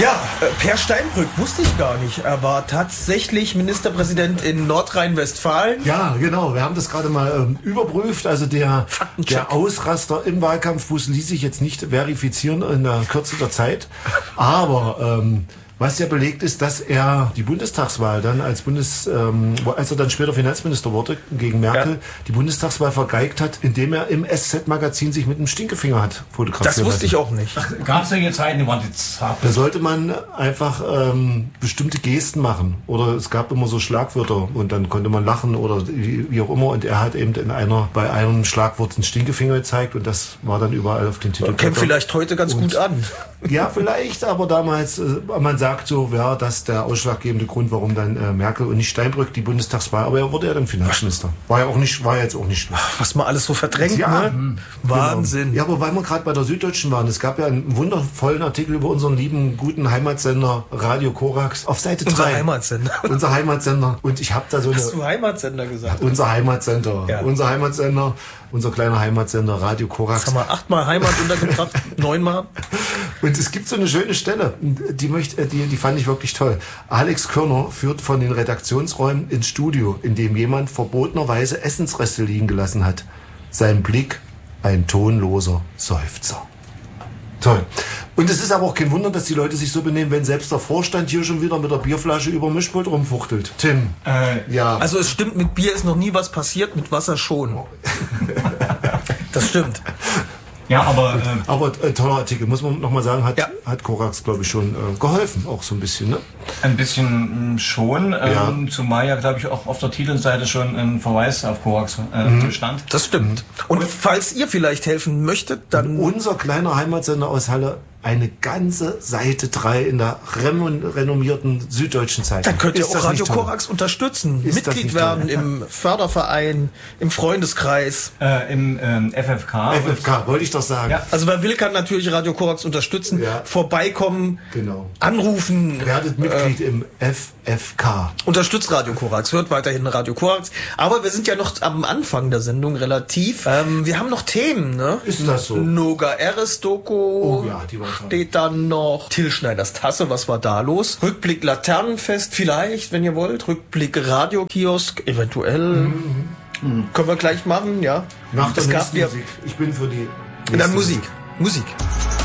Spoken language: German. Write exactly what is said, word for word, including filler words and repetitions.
Ja, Per Steinbrück wusste ich gar nicht. Er war tatsächlich Ministerpräsident in Nordrhein-Westfalen. Ja, genau. Wir haben das gerade mal ähm, überprüft. Also der, der Ausraster im Wahlkampfbus ließ sich jetzt nicht verifizieren in der Kürze der Zeit. Aber ähm, was ja belegt ist, dass er die Bundestagswahl dann als Bundes, ähm, als er dann später Finanzminister wurde gegen Merkel, ja. die Bundestagswahl vergeigt hat, indem er im S Z-Magazin sich mit einem Stinkefinger hat fotografiert. Das wusste ich auch nicht. Gab es solche Zeiten, die waren jetzt zart. Da sollte man einfach ähm, bestimmte Gesten machen. Oder es gab immer so Schlagwörter und dann konnte man lachen oder wie, wie auch immer. Und er hat eben in einer, bei einem Schlagwort einen Stinkefinger gezeigt und das war dann überall auf den Titeln. Kämpft vielleicht heute ganz und, gut an. Ja, vielleicht, aber damals, äh, man sagt so, ja, das ist der ausschlaggebende Grund, warum dann äh, Merkel und nicht Steinbrück die Bundestagswahl, aber er wurde ja dann Finanzminister. War ja auch nicht, war ja jetzt auch nicht schlimm. Was man alles so verdrängt, ja, ne? Genau. Wahnsinn. Ja, aber weil wir gerade bei der Süddeutschen waren, es gab ja einen wundervollen Artikel über unseren lieben, guten Heimatsender Radio Korax auf Seite drei. Unser Heimatsender. Unser Heimatsender. Und ich habe da so eine... Hast du Heimatsender gesagt? Unser Heimatsender. Ja. Unser Heimatsender. Unser kleiner Heimatsender Radio Korax. Jetzt haben wir achtmal Heimat untergebracht, neunmal. Und es gibt so eine schöne Stelle, die, möchte, die, die fand ich wirklich toll. Alex Körner führt von den Redaktionsräumen ins Studio, in dem jemand verbotenerweise Essensreste liegen gelassen hat. Sein Blick ein tonloser Seufzer. Toll. Und es ist aber auch kein Wunder, dass die Leute sich so benehmen, wenn selbst der Vorstand hier schon wieder mit der Bierflasche über dem Mischpult rumfuchtelt. Tim. Äh, ja. Also es stimmt, mit Bier ist noch nie was passiert, mit Wasser schon. Das stimmt. Ja, aber... Äh, aber äh, toller Artikel, muss man nochmal sagen, hat, ja. hat Korax, glaube ich, schon äh, geholfen, auch so ein bisschen, ne? Ein bisschen schon, ja. ähm, zumal ja, glaube ich, auch auf der Titelseite schon ein Verweis auf Korax äh, mhm. stand. Das stimmt. Und, Und falls ihr vielleicht helfen möchtet, dann... Unser kleiner Heimatsender aus Halle, eine ganze Seite drei in der renommierten Süddeutschen Zeitung. Dann könnt ihr auch Radio Korax unterstützen, ist Mitglied werden im Förderverein, im Freundeskreis. Äh, Im ähm, F F K. F F K, wollte ich doch sagen. Ja. Also wer will, kann natürlich Radio Korax unterstützen, ja. vorbeikommen, genau. anrufen. Werdet Mitglied äh, im F F K. Unterstützt Radio Korax, hört weiterhin Radio Korax. Aber wir sind ja noch am Anfang der Sendung relativ. Ähm, wir haben noch Themen, ne? Ist das so? Noga Eres-Doku. Oh ja, die war steht dann noch Till Schneiders Tasse, was war da los? Rückblick Laternenfest vielleicht, wenn ihr wollt. Rückblick Radiokiosk, eventuell. Mhm. Mhm. Können wir gleich machen, ja. Nach der es nächsten gab Musik. Ich bin für die... Dann Musik. Musik.